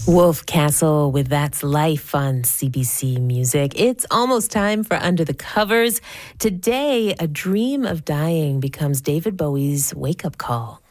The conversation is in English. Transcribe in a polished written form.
Wolf Castle with That's Life on CBC Music. It's almost time for Under the Covers. Today, a dream of dying becomes David Bowie's wake-up call.